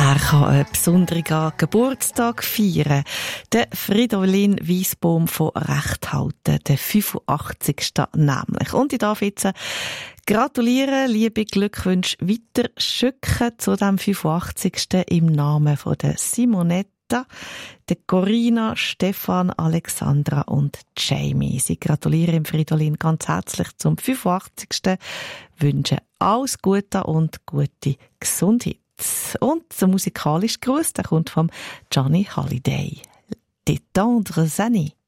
Wer kann einen besonderen Geburtstag feiern? Der Fridolin Weissbohm von Rechthalten, der 85. nämlich. Und ich darf jetzt gratulieren, liebe Glückwünsche weiterschicken zu dem 85. im Namen von der Simonetta, der Corinna, Stefan, Alexandra und Jamie. Sie gratulieren im Fridolin ganz herzlich zum 85. Wünschen alles Gute und gute Gesundheit. Und der musikalische Gruß, der kommt vom Johnny Hallyday. Des tendres années.